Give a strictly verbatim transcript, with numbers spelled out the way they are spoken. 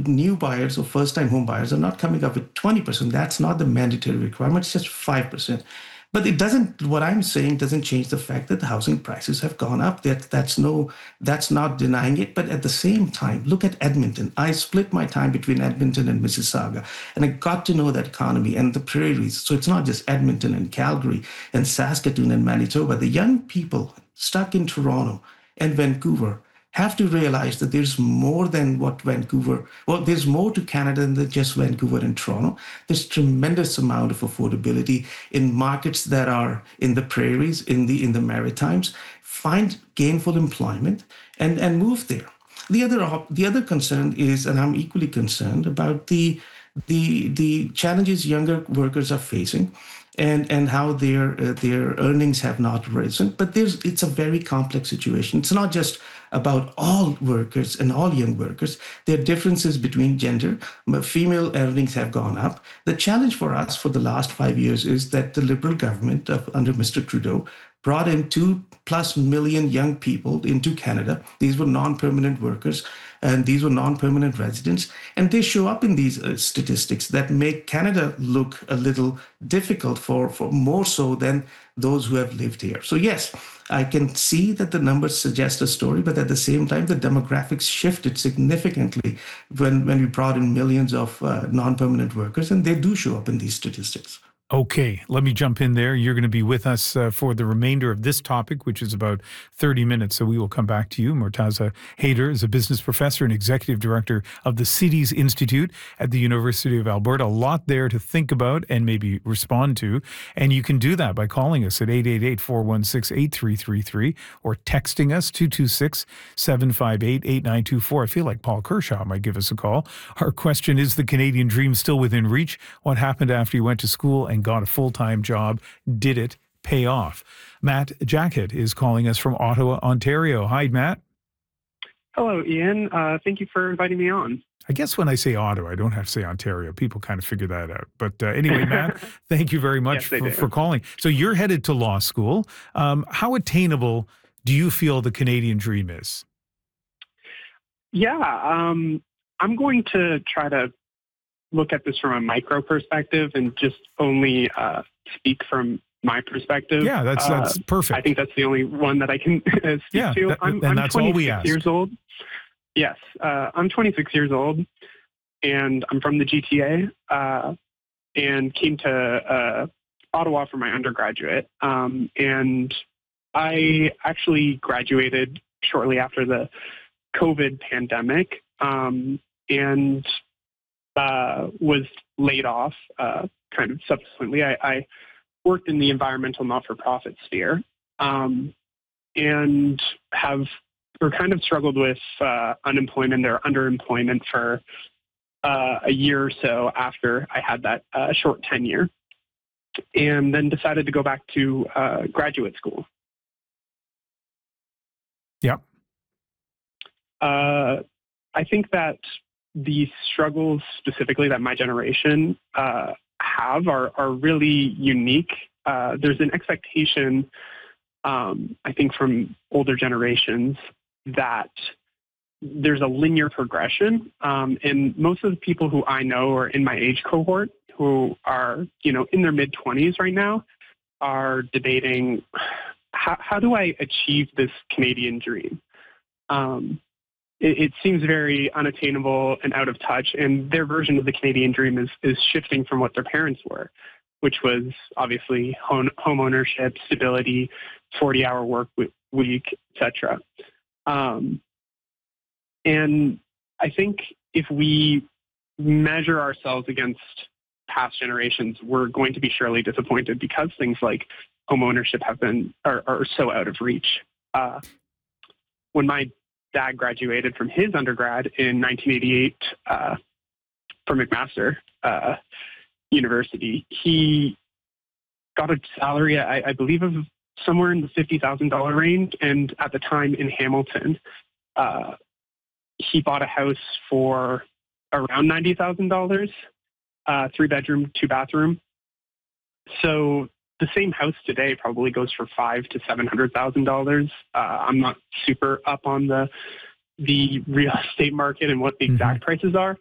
new buyers or first-time home buyers are not coming up with twenty percent. That's not the mandatory requirement. It's just five percent. But it doesn't, what I'm saying doesn't change the fact that the housing prices have gone up. That that's no, that's not denying it. But at the same time, look at Edmonton. I split my time between Edmonton and Mississauga, and I got to know that economy and the prairies. So it's not just Edmonton and Calgary and Saskatoon and Manitoba. The young people stuck in Toronto and Vancouver have to realize that there's more than what Vancouver, well, there's more to Canada than just Vancouver and Toronto. There's tremendous amount of affordability in markets that are in the prairies, in the in the Maritimes. Find gainful employment and, and move there. The other op- the other concern is, and I'm equally concerned about the the the challenges younger workers are facing, and and how their uh, their earnings have not risen. But there's it's a very complex situation. It's not just about all workers and all young workers. There are differences between gender. Female earnings have gone up. The challenge for us for the last five years is that the Liberal government of, under Mister Trudeau brought in two plus million young people into Canada. These were non-permanent workers, and these were non-permanent residents. And they show up in these uh, statistics that make Canada look a little difficult for, for more so than those who have lived here. So yes, I can see that the numbers suggest a story, but at the same time, the demographics shifted significantly when, when we brought in millions of uh, non-permanent workers, and they do show up in these statistics. Okay, let me jump in there. You're going to be with us uh, for the remainder of this topic, which is about thirty minutes. So we will come back to you. Murtaza Haider is a business professor and executive director of the Cities Institute at the University of Alberta. A lot there to think about and maybe respond to. And you can do that by calling us at eight eight eight, four one six, eight three three three or texting us two two six, seven five eight, eight nine two four. I feel like Paul Kershaw might give us a call. Our question is, the Canadian dream still within reach? What happened after you went to school and got a full-time job? Did it pay off? Matt Jacket is calling us from Ottawa, Ontario. Hi, Matt. Hello, Ian. Uh, thank you for inviting me on. I guess when I say Ottawa, I don't have to say Ontario. People kind of figure that out. But uh, anyway, Matt, thank you very much yes, for, for calling. So you're headed to law school. Um, how attainable do you feel the Canadian dream is? Yeah, um, I'm going to try to look at this from a micro perspective and just only uh, speak from my perspective. Yeah, that's that's uh, perfect. I think that's the only one that I can speak yeah, to. That, I'm, and I'm that's all we ask. years old. Yes, uh, I'm twenty-six years old, and I'm from the G T A, uh, and came to uh, Ottawa for my undergraduate. Um, and I actually graduated shortly after the COVID pandemic, um, and uh, was laid off uh, kind of subsequently. I, I worked in the environmental not-for-profit sphere, um, and have or kind of struggled with uh, unemployment or underemployment for uh, a year or so after I had that uh, short tenure, and then decided to go back to uh, graduate school. Yeah. Uh, I think that the struggles specifically that my generation uh, have are, are really unique. Uh, there's an expectation, um, I think, from older generations that there's a linear progression. Um, and most of the people who I know are in my age cohort who are, you know, in their mid twenties right now are debating, how, how do I achieve this Canadian dream? Um, it, it seems very unattainable and out of touch. And their version of the Canadian dream is, is shifting from what their parents were, which was obviously home, home ownership, stability, forty-hour work week, et cetera. Um, and I think if we measure ourselves against past generations, we're going to be surely disappointed because things like home ownership have been are, are so out of reach. Uh, when my dad graduated from his undergrad in nineteen eighty-eight uh, from McMaster uh, University, he got a salary, I, I believe, of somewhere in the fifty thousand dollars range. And at the time in Hamilton, uh, he bought a house for around ninety thousand dollars, uh, three bedroom, two bathroom. So the same house today probably goes for five to seven hundred thousand dollars. Uh, I'm not super up on the the real estate market and what the exact mm-hmm. prices are,